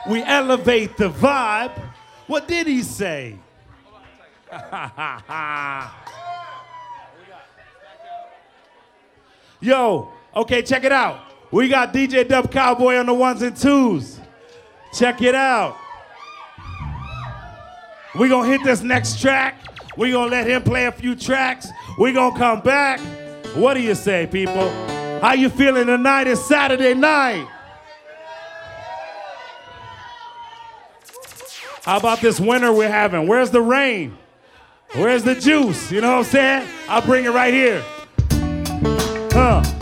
We elevate the vibe. What did he say? Yo, okay, check it out. We got DJ Dub Cowboy on the ones and twos. Check it out. We gonna hit this next track. We gonna let him play a few tracks. We gonna come back. What do you say, people? How you feeling tonight? It's Saturday night. How about this winter we're having? Where's the rain? Where's the juice? You know what I'm saying? I'll bring it right here.